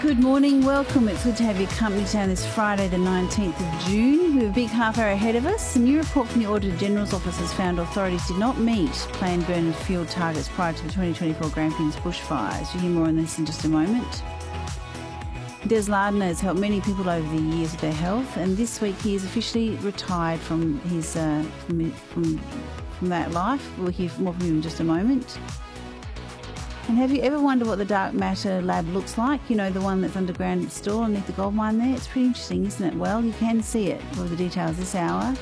Good morning, welcome. It's good to have your company down this Friday the 19th of June. We have a big half hour ahead of us. A new report from the Auditor General's Office has found authorities did not meet planned burn of fuel targets prior to the 2024 Grampians bushfires. You'll hear more on this in just a moment. Des Lardner has helped many people over the years with their health, and this week he is officially retired from his from that life. We'll hear more from him in just a moment. And have you ever wondered what the dark matter lab looks like? You know, the one that's underground at Stawell underneath the gold mine there? It's pretty interesting, isn't it? Well, you can see it. We'll have the details this hour.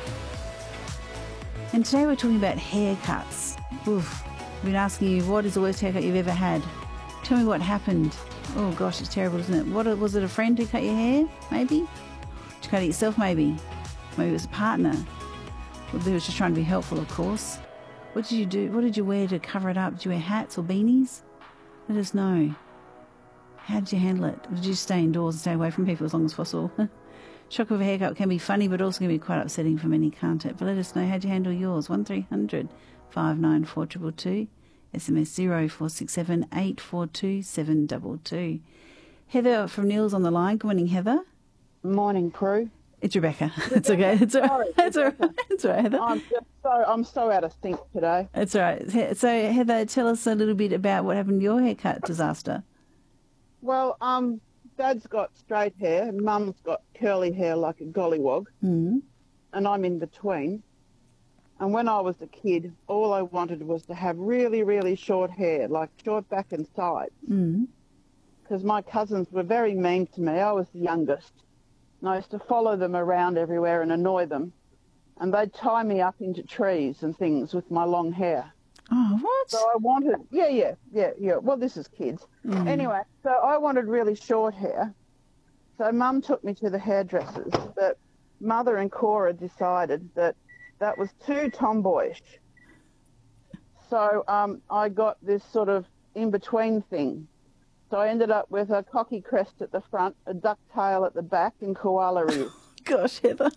And today we're talking about haircuts. Oof. I've been asking you, what is the worst haircut you've ever had? Tell me what happened. Oh gosh, it's terrible, isn't it? What was it, a friend who cut your hair? Maybe? Did you cut it yourself, maybe? Maybe it was a partner. Well, they was just trying to be helpful, of course. What did you do? What did you wear to cover it up? Did you wear hats or beanies? Let us know. How did you handle it? Or did you stay indoors and stay away from people as long as possible? Shock of a haircut can be funny, but also can be quite upsetting for many, can't it? But let us know, how did you handle yours? 1300 594 222. SMS 0467 842 722. Heather from Neil's on the line. Good morning, Heather. Morning, Prue. It's Rebecca. It's okay. It's all right. It's all right. It's all right, Heather. I'm so out of sync today. It's all right. So, Heather, tell us a little bit about what happened to your haircut disaster. Well, Dad's got straight hair, Mum's got curly hair like a gollywog, and I'm in between. And when I was a kid, all I wanted was to have really, really short hair, like short back and sides. Because my cousins were very mean to me. I was the youngest. And I used to follow them around everywhere and annoy them. And they'd tie me up into trees and things with my long hair. Oh, what? So I wanted, yeah. Well, this is kids. Anyway, so I wanted really short hair. So Mum took me to the hairdressers, but Mother and Cora decided that that was too tomboyish. So I got this sort of in-between thing. So I ended up with a cocky crest at the front, a duck tail at the back, and koala ears. Gosh, Heather.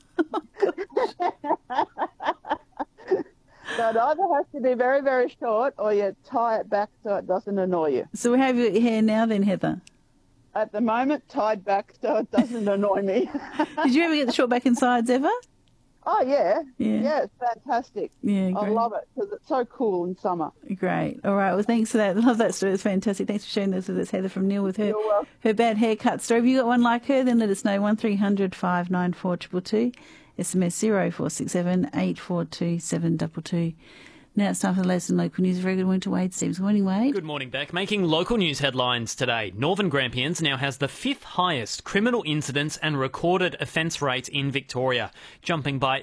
So it either has to be very, very short, or you tie it back so it doesn't annoy you. So we have your hair now then, Heather? At the moment, tied back so it doesn't annoy me. Did you ever get the short back and sides ever? Oh, yeah. Yeah, it's fantastic. Yeah, great. I love it because it's so cool in summer. Great. All right. Well, thanks for that. I love that story. It's fantastic. Thanks for sharing this with us, Heather from Neil, with her bad haircut story. If you got one like her, then let us know. 1300 594 222. SMS 0467 842 722. Now it's time for the latest in local news. Very good morning to Wade Stevens. Good morning, Wade. Good morning, Beck. Making local news headlines today. Northern Grampians now has the 5th highest criminal incidents and recorded offence rate in Victoria, jumping by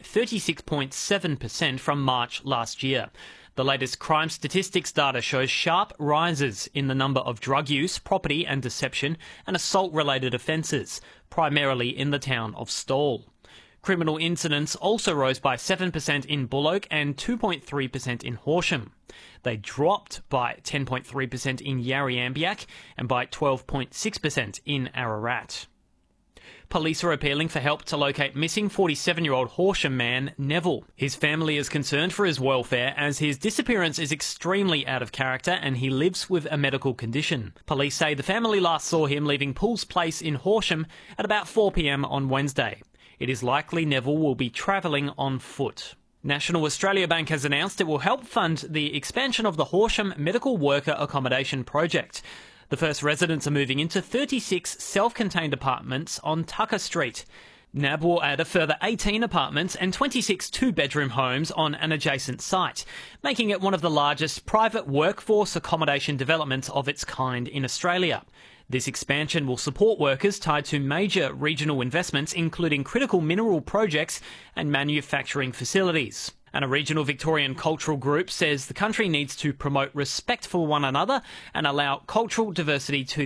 36.7% from March last year. The latest crime statistics data shows sharp rises in the number of drug use, property and deception and assault-related offences, primarily in the town of Stawell. Criminal incidents also rose by 7% in Bullock and 2.3% in Horsham. They dropped by 10.3% in Yarriambiack and by 12.6% in Ararat. Police are appealing for help to locate missing 47-year-old Horsham man Neville. His family is concerned for his welfare as his disappearance is extremely out of character and he lives with a medical condition. Police say the family last saw him leaving Pools Place in Horsham at about 4 p.m. on Wednesday. It is likely Neville will be travelling on foot. National Australia Bank has announced it will help fund the expansion of the Horsham Medical Worker Accommodation Project. The first residents are moving into 36 self-contained apartments on Tucker Street. NAB will add a further 18 apartments and 26 two-bedroom homes on an adjacent site, making it one of the largest private workforce accommodation developments of its kind in Australia. This expansion will support workers tied to major regional investments, including critical mineral projects and manufacturing facilities. And a regional Victorian cultural group says the country needs to promote respect for one another and allow cultural diversity to